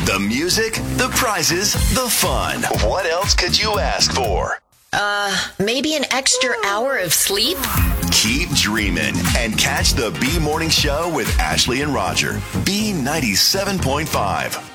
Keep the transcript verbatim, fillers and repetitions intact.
The music, the prizes, the fun. What else could you ask for? Uh, maybe an extra hour of sleep? Keep dreaming and catch the B Morning Show with Ashley and Roger. B ninety-seven point five.